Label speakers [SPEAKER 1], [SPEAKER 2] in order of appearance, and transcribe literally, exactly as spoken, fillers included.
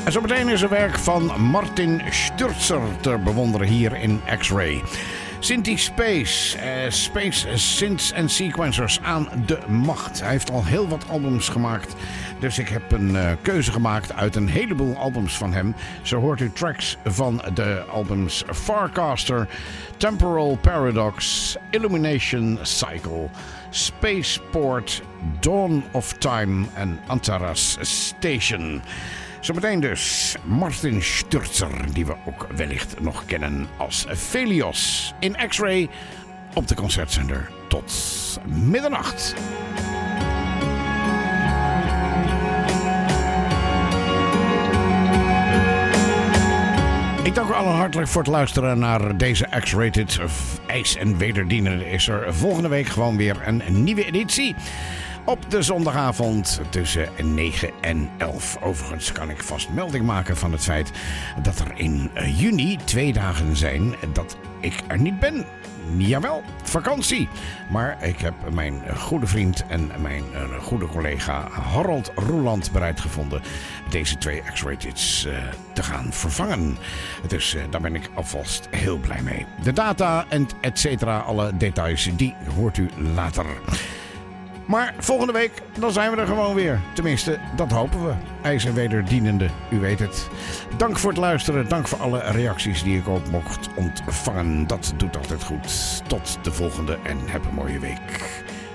[SPEAKER 1] En zometeen is er werk van Martin Sturzer te bewonderen hier in X-Ray. Synthi Space, uh, Space Synths en Sequencers aan de macht. Hij heeft al heel wat albums gemaakt. Dus ik heb een uh, keuze gemaakt uit een heleboel albums van hem. Zo hoort u tracks van de albums Farcaster, Temporal Paradox, Illumination Cycle, Spaceport, Dawn of Time en Antares Station. Zometeen dus Martin Sturzer, die we ook wellicht nog kennen als Velios in X-Ray op de concertzender tot middernacht. Ik dank u allen hartelijk voor het luisteren naar deze X-Rated IJs en Wederdienende. Is er volgende week gewoon weer een nieuwe editie. Op de zondagavond tussen negen en elf. Overigens kan ik vast melding maken van het feit dat er in juni twee dagen zijn dat ik er niet ben. Jawel, vakantie. Maar ik heb mijn goede vriend en mijn goede collega Harold Roeland bereid gevonden deze twee X-Rateds uh, te gaan vervangen. Dus uh, daar ben ik alvast heel blij mee. De data en et cetera, alle details, die hoort u later. Maar volgende week, dan zijn we er gewoon weer. Tenminste, dat hopen we. IJs en Wederdienende, u weet het. Dank voor het luisteren. Dank voor alle reacties die ik ook mocht ontvangen. Dat doet altijd goed. Tot de volgende en heb een mooie week.